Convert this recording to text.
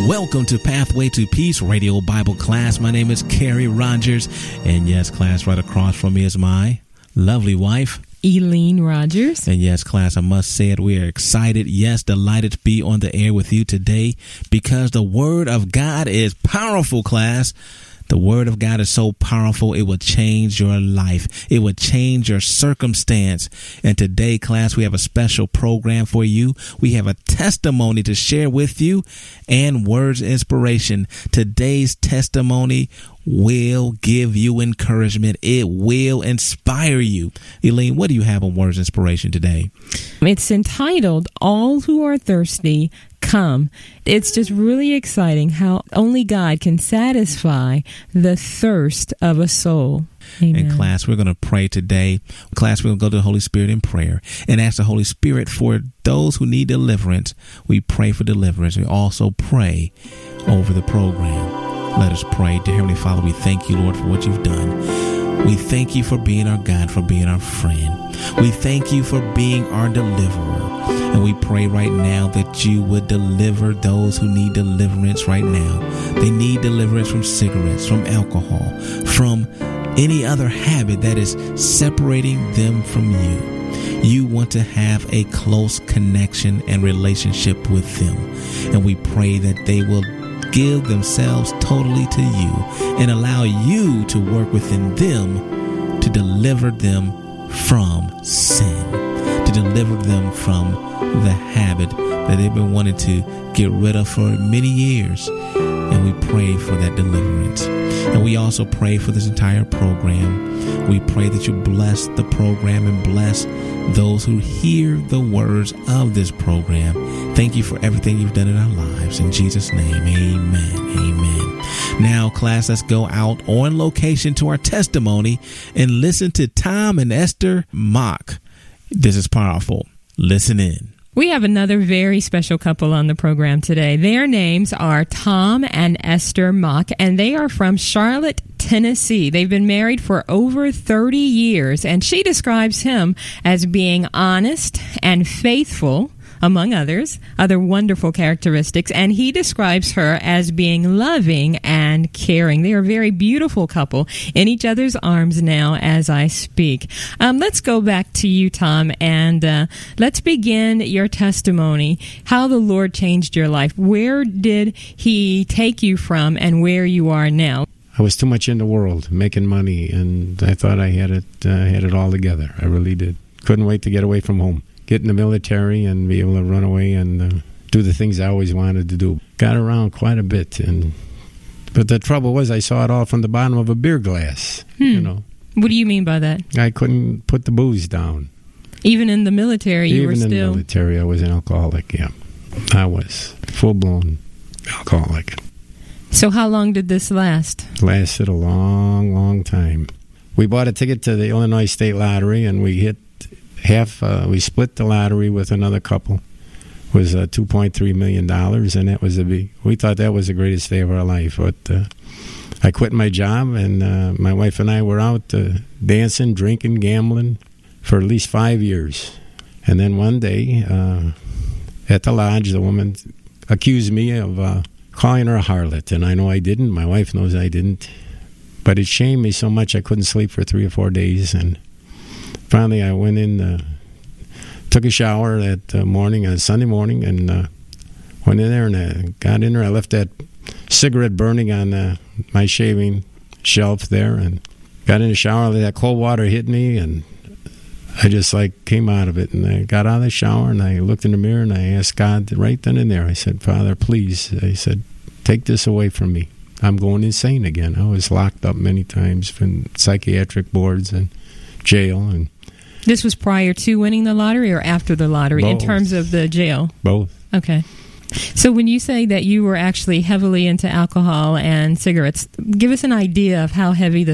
Welcome to Pathway to Peace Radio Bible class. My name is Carrie Rogers, and yes, class, right across from me is my lovely wife, Eileen Rogers. And yes, class, I must say it, we are excited, yes, delighted to be on the air with you today because the Word of God is powerful, class. The Word of God is so powerful, it will change your life. It will change your circumstance. And today, class, we have a special program for you. We have a testimony to share with you and words of inspiration. Today's testimony will give you encouragement. It will inspire you. Eileen, what do you have on words of inspiration today? It's entitled, All Who Are Thirsty, Come. It's just really exciting how only God can satisfy the thirst of a soul. Amen. And class, we're going to pray today. Class, we're going to go to the Holy Spirit in prayer and ask the Holy Spirit for those who need deliverance. We pray for deliverance. We also pray over the program. Let us pray. Dear Heavenly Father, we thank you, Lord, for what you've done. We thank you for being our God, for being our friend. We thank you for being our deliverer. And we pray right now that you would deliver those who need deliverance right now. They need deliverance from cigarettes, from alcohol, from any other habit that is separating them from you. You want to have a close connection and relationship with them. And we pray that they will give themselves totally to you and allow you to work within them to deliver them from sin, to deliver them from the habit that they've been wanting to get rid of for many years. And we pray for that deliverance. And we also pray for this entire program. We pray that you bless the program and bless those who hear the words of this program. Thank you for everything you've done in our lives. In Jesus' name, amen. Amen. Now, class, let's go out on location to our testimony and listen to Tom and Esther Mock. This is powerful. Listen in. We have another very special couple on the program today. Their names are Tom and Esther Mock, and they are from Charlotte, Tennessee. They've been married for over 30 years, and she describes him as being honest and faithful, among other wonderful characteristics, and he describes her as being loving and caring. They are a very beautiful couple in each other's arms now as I speak. Let's go back to you, Tom, and let's begin your testimony, how the Lord changed your life. Where did he take you from and where you are now? I was too much in the world, making money, and I thought I had it all together. I really did. Couldn't wait to get away from home. Get in the military and be able to run away and do the things I always wanted to do. Got around quite a bit, but the trouble was I saw it all from the bottom of a beer glass. You know. What do you mean by that? I couldn't put the booze down. Even in the military, you were still... Even in the military, I was an alcoholic, yeah. I was full-blown alcoholic. So how long did this last? Lasted a long, long time. We bought a ticket to the Illinois State Lottery, and we hit we split the lottery with another couple. It was $2.3 million, and that was we thought that was the greatest day of our life. But I quit my job, and my wife and I were out dancing, drinking, gambling for at least 5 years. And then one day, at the lodge, the woman accused me of calling her a harlot, and I know I didn't. My wife knows I didn't. But it shamed me so much I couldn't sleep for 3 or 4 days, and finally, I went in, took a shower that morning, on Sunday morning, and went in there and got in there. I left that cigarette burning on my shaving shelf there and got in the shower. That cold water hit me, and I just came out of it. And I got out of the shower, and I looked in the mirror, and I asked God right then and there. I said, Father, please, I said, take this away from me. I'm going insane again. I was locked up many times from psychiatric boards and jail, and this was prior to winning the lottery or after the lottery? Both. In terms of the jail? Both. Okay. So when you say that you were actually heavily into alcohol and cigarettes, give us an idea of how heavy the